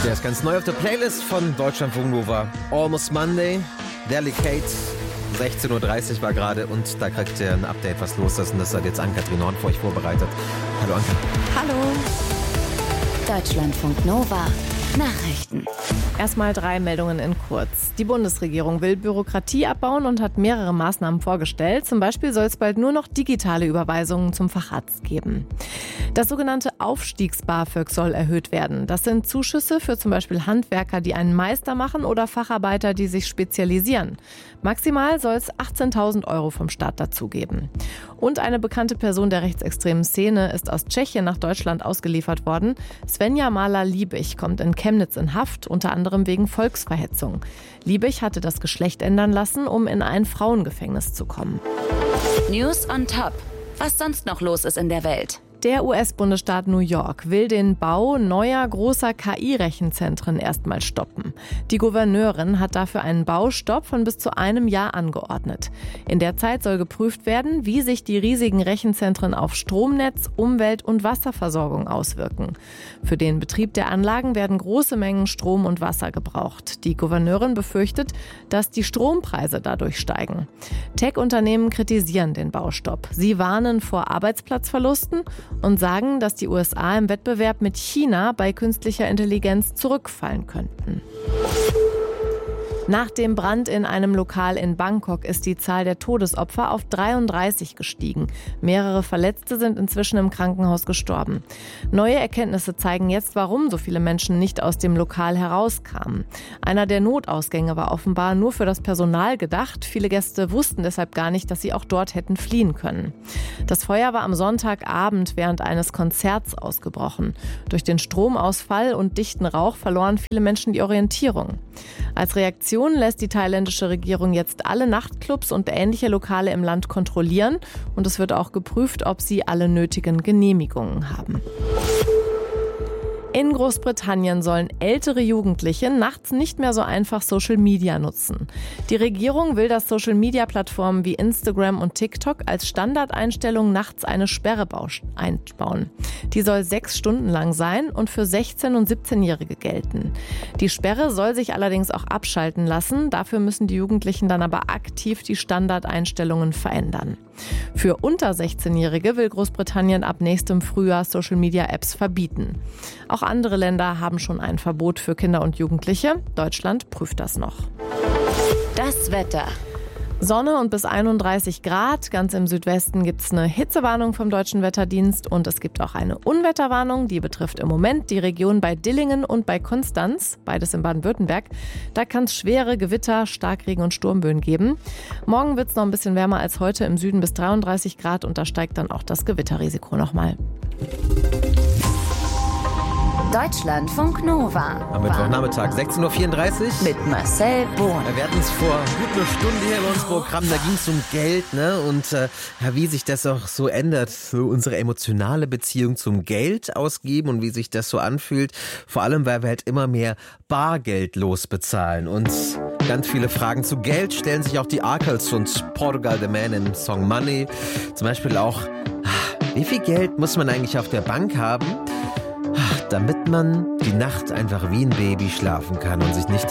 Der ist ganz neu auf der Playlist von Deutschlandfunk Nova. Almost Monday, Delicate, 16.30 Uhr war gerade und da kriegt ihr ein Update, was los ist. Und das hat jetzt Ann-Kathrin Horn für euch vorbereitet. Hallo Anke. Hallo. Deutschlandfunk Nova. Nachrichten. Erstmal 3 Meldungen in kurz. Die Bundesregierung will Bürokratie abbauen und hat mehrere Maßnahmen vorgestellt. Zum Beispiel soll es bald nur noch digitale Überweisungen zum Facharzt geben. Das sogenannte Aufstiegs-BAföG soll erhöht werden. Das sind Zuschüsse für zum Beispiel Handwerker, die einen Meister machen oder Facharbeiter, die sich spezialisieren. Maximal soll es 18.000 € vom Staat dazugeben. Und eine bekannte Person der rechtsextremen Szene ist aus Tschechien nach Deutschland ausgeliefert worden. Svenja Mahler-Liebig kommt in Chemnitz in Haft, unter anderem wegen Volksverhetzung. Liebig hatte das Geschlecht ändern lassen, um in ein Frauengefängnis zu kommen. News on top. Was sonst noch los ist in der Welt? Der US-Bundesstaat New York will den Bau neuer großer KI-Rechenzentren erstmal stoppen. Die Gouverneurin hat dafür einen Baustopp von bis zu einem Jahr angeordnet. In der Zeit soll geprüft werden, wie sich die riesigen Rechenzentren auf Stromnetz, Umwelt- und Wasserversorgung auswirken. Für den Betrieb der Anlagen werden große Mengen Strom und Wasser gebraucht. Die Gouverneurin befürchtet, dass die Strompreise dadurch steigen. Tech-Unternehmen kritisieren den Baustopp. Sie warnen vor Arbeitsplatzverlusten und sagen, dass die USA im Wettbewerb mit China bei künstlicher Intelligenz zurückfallen könnten. Nach dem Brand in einem Lokal in Bangkok ist die Zahl der Todesopfer auf 33 gestiegen. Mehrere Verletzte sind inzwischen im Krankenhaus gestorben. Neue Erkenntnisse zeigen jetzt, warum so viele Menschen nicht aus dem Lokal herauskamen. Einer der Notausgänge war offenbar nur für das Personal gedacht. Viele Gäste wussten deshalb gar nicht, dass sie auch dort hätten fliehen können. Das Feuer war am Sonntagabend während eines Konzerts ausgebrochen. Durch den Stromausfall und dichten Rauch verloren viele Menschen die Orientierung. Als Reaktion lässt die thailändische Regierung jetzt alle Nachtclubs und ähnliche Lokale im Land kontrollieren und es wird auch geprüft, ob sie alle nötigen Genehmigungen haben. In Großbritannien sollen ältere Jugendliche nachts nicht mehr so einfach Social Media nutzen. Die Regierung will, dass Social Media Plattformen wie Instagram und TikTok als Standardeinstellung nachts eine Sperre einbauen. Die soll 6 Stunden lang sein und für 16- und 17-Jährige gelten. Die Sperre soll sich allerdings auch abschalten lassen. Dafür müssen die Jugendlichen dann aber aktiv die Standardeinstellungen verändern. Für unter 16-Jährige will Großbritannien ab nächstem Frühjahr Social Media Apps verbieten. Auch andere Länder haben schon ein Verbot für Kinder und Jugendliche. Deutschland prüft das noch. Das Wetter. Sonne und bis 31 Grad. Ganz im Südwesten gibt es eine Hitzewarnung vom Deutschen Wetterdienst und es gibt auch eine Unwetterwarnung. Die betrifft im Moment die Region bei Dillingen und bei Konstanz, beides in Baden-Württemberg. Da kann es schwere Gewitter, Starkregen und Sturmböen geben. Morgen wird es noch ein bisschen wärmer als heute, im Süden bis 33 Grad und da steigt dann auch das Gewitterrisiko nochmal. Deutschlandfunk Nova. Am Mittwochnachmittag, 16.34 Uhr. Mit Marcel Bohn. Wir hatten es vor gut einer Stunde hier bei uns Programm, da ging es um Geld, ne? Und wie sich das auch so ändert, so unsere emotionale Beziehung zum Geld ausgeben und wie sich das so anfühlt. Vor allem, weil wir halt immer mehr bargeldlos bezahlen. Und ganz viele Fragen zu Geld stellen sich auch die Arkels und Portugal the Man im Song Money. Zum Beispiel auch, wie viel Geld muss man eigentlich auf der Bank haben, damit man die Nacht einfach wie ein Baby schlafen kann und sich nicht